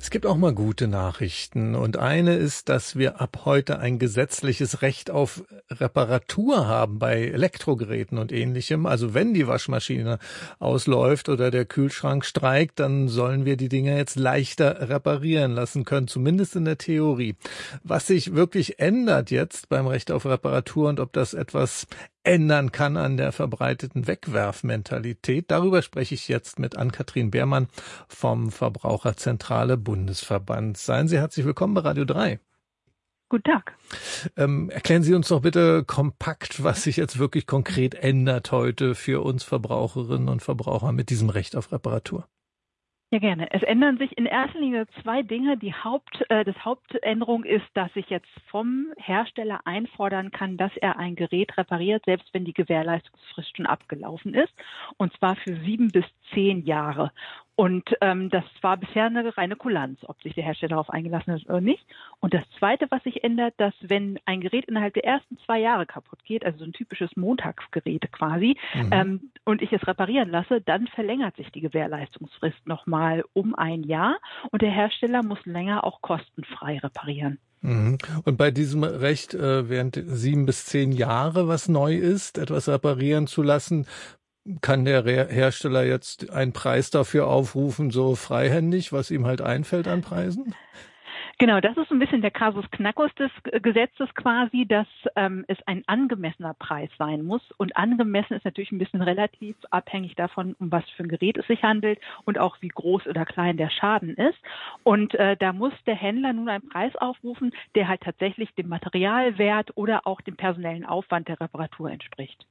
Es gibt auch mal gute Nachrichten und eine ist, dass wir ab heute ein gesetzliches Recht auf Reparatur haben bei Elektrogeräten und Ähnlichem. Also wenn die Waschmaschine ausläuft oder der Kühlschrank streikt, dann sollen wir die Dinger jetzt leichter reparieren lassen können, zumindest in der Theorie. Was sich wirklich ändert jetzt beim Recht auf Reparatur und ob das etwas ändern kann an der verbreiteten Wegwerfmentalität. Darüber spreche ich jetzt mit Ann-Kathrin Beermann vom Verbraucherzentrale Bundesverband. Seien Sie herzlich willkommen bei Radio 3. Guten Tag. Erklären Sie uns doch bitte kompakt, was sich jetzt wirklich konkret ändert heute für uns Verbraucherinnen und Verbraucher mit diesem Recht auf Reparatur. Ja, gerne. Es ändern sich in erster Linie zwei Dinge. Das Hauptänderung ist, dass ich jetzt vom Hersteller einfordern kann, dass er ein Gerät repariert, selbst wenn die Gewährleistungsfrist schon abgelaufen ist. Und zwar für 7 bis 10 Jahre. Und das war bisher eine reine Kulanz, ob sich der Hersteller darauf eingelassen hat oder nicht. Und das Zweite, was sich ändert, dass wenn ein Gerät innerhalb der ersten 2 Jahre kaputt geht, also so ein typisches Montagsgerät quasi, und ich es reparieren lasse, dann verlängert sich die Gewährleistungsfrist nochmal um 1 Jahr und der Hersteller muss länger auch kostenfrei reparieren. Und bei diesem Recht während 7 bis 10 Jahre, was neu ist, etwas reparieren zu lassen, kann der Hersteller jetzt einen Preis dafür aufrufen, so freihändig, was ihm halt einfällt an Preisen? Genau, das ist ein bisschen der Kasus Knackus des Gesetzes quasi, dass es ein angemessener Preis sein muss. Und angemessen ist natürlich ein bisschen relativ abhängig davon, um was für ein Gerät es sich handelt und auch wie groß oder klein der Schaden ist. Und da muss der Händler nun einen Preis aufrufen, der halt tatsächlich dem Materialwert oder auch dem personellen Aufwand der Reparatur entspricht.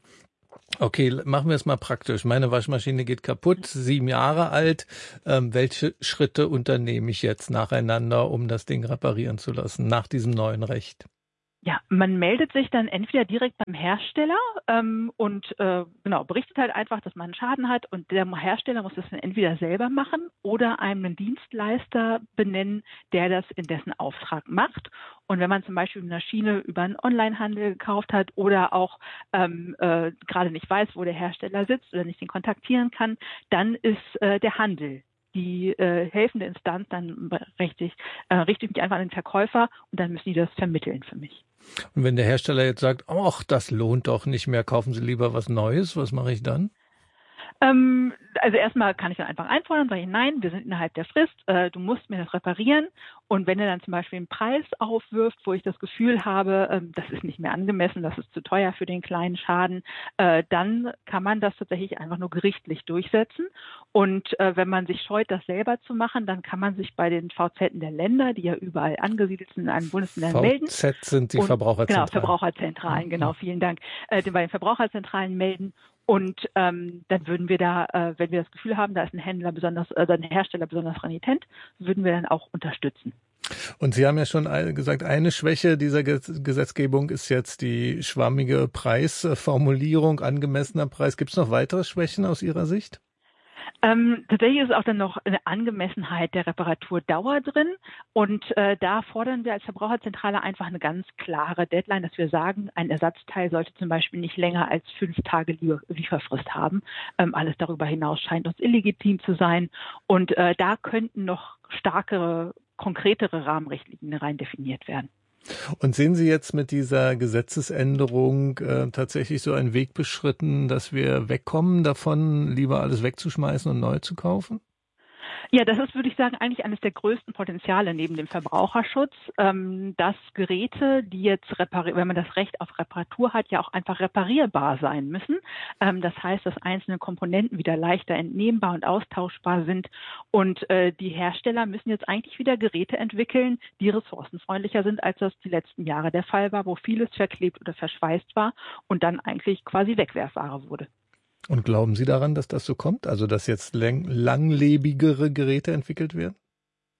Okay, machen wir es mal praktisch. Meine Waschmaschine geht kaputt, 7 Jahre alt. Welche Schritte unternehme ich jetzt nacheinander, um das Ding reparieren zu lassen, nach diesem neuen Recht? Ja, man meldet sich dann entweder direkt beim Hersteller und berichtet halt einfach, dass man einen Schaden hat und der Hersteller muss das dann entweder selber machen oder einen Dienstleister benennen, der das in dessen Auftrag macht. Und wenn man zum Beispiel eine Maschine über einen Onlinehandel gekauft hat oder auch gerade nicht weiß, wo der Hersteller sitzt oder nicht den kontaktieren kann, dann ist der Handel die helfende Instanz, dann richte ich mich einfach an den Verkäufer und dann müssen die das vermitteln für mich. Und wenn der Hersteller jetzt sagt, ach, das lohnt doch nicht mehr, kaufen Sie lieber was Neues, was mache ich dann? Also erstmal kann ich dann einfach einfordern, sage ich, nein, wir sind innerhalb der Frist, du musst mir das reparieren. Und wenn er dann zum Beispiel einen Preis aufwirft, wo ich das Gefühl habe, das ist nicht mehr angemessen, das ist zu teuer für den kleinen Schaden, dann kann man das tatsächlich einfach nur gerichtlich durchsetzen. Und wenn man sich scheut, das selber zu machen, dann kann man sich bei den VZ der Länder, die ja überall angesiedelt sind in allen Bundesländern melden. VZ sind die Verbraucherzentralen. Genau, Verbraucherzentralen, genau, vielen Dank. Bei den Verbraucherzentralen melden. Und dann würden wir da, wenn wir das Gefühl haben, da ist ein Hersteller besonders renitent, würden wir dann auch unterstützen. Und Sie haben ja schon gesagt, eine Schwäche dieser Gesetzgebung ist jetzt die schwammige Preisformulierung, angemessener Preis. Gibt es noch weitere Schwächen aus Ihrer Sicht? Tatsächlich ist auch dann noch eine Angemessenheit der Reparaturdauer drin und da fordern wir als Verbraucherzentrale einfach eine ganz klare Deadline, dass wir sagen, ein Ersatzteil sollte zum Beispiel nicht länger als 5 Tage Lieferfrist haben. Alles darüber hinaus scheint uns illegitim zu sein und da könnten noch stärkere, konkretere Rahmenrichtlinien rein definiert werden. Und sehen Sie jetzt mit dieser Gesetzesänderung tatsächlich so einen Weg beschritten, dass wir wegkommen davon, lieber alles wegzuschmeißen und neu zu kaufen? Ja, das ist, würde ich sagen, eigentlich eines der größten Potenziale neben dem Verbraucherschutz, dass Geräte, die jetzt wenn man das Recht auf Reparatur hat, ja auch einfach reparierbar sein müssen. Das heißt, dass einzelne Komponenten wieder leichter entnehmbar und austauschbar sind. Und die Hersteller müssen jetzt eigentlich wieder Geräte entwickeln, die ressourcenfreundlicher sind, als das die letzten Jahre der Fall war, wo vieles verklebt oder verschweißt war und dann eigentlich quasi Wegwerfware wurde. Und glauben Sie daran, dass das so kommt? Also dass jetzt langlebigere Geräte entwickelt werden? Also ich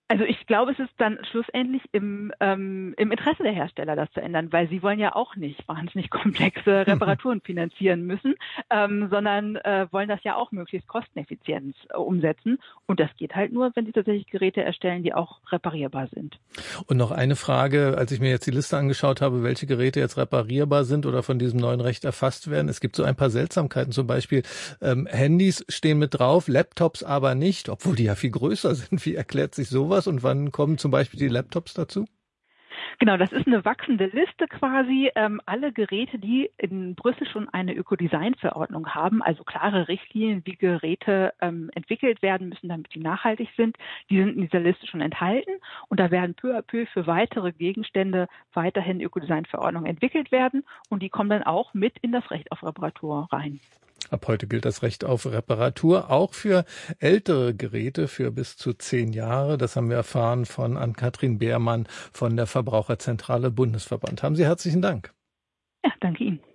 glaube, es ist dann schlussendlich im Interesse der Hersteller, das zu ändern, weil sie wollen ja auch nicht wahnsinnig komplexe Reparaturen finanzieren müssen, sondern wollen das ja auch möglichst kosteneffizient umsetzen. Und das geht halt nur, wenn sie tatsächlich Geräte erstellen, die auch reparierbar sind. Und noch eine Frage, als ich mir jetzt die Liste angeschaut habe, welche Geräte jetzt reparierbar sind oder von diesem neuen Recht erfasst werden. Es gibt so ein paar Seltsamkeiten, zum Beispiel Handys stehen mit drauf, Laptops aber nicht, obwohl die ja viel größer sind. Wie erklärt sich sowas und wann kommen zum Beispiel die Laptops dazu? Genau, das ist eine wachsende Liste quasi. Alle Geräte, die in Brüssel schon eine Ökodesign-Verordnung haben, also klare Richtlinien, wie Geräte entwickelt werden müssen, damit die nachhaltig sind, die sind in dieser Liste schon enthalten. Und da werden peu à peu für weitere Gegenstände weiterhin Ökodesign-Verordnungen entwickelt werden. Und die kommen dann auch mit in das Recht auf Reparatur rein. Ab heute gilt das Recht auf Reparatur auch für ältere Geräte für bis zu 10 Jahre. Das haben wir erfahren von Ann-Kathrin Beermann von der Verbraucherzentrale Bundesverband. Haben Sie herzlichen Dank. Ja, danke Ihnen.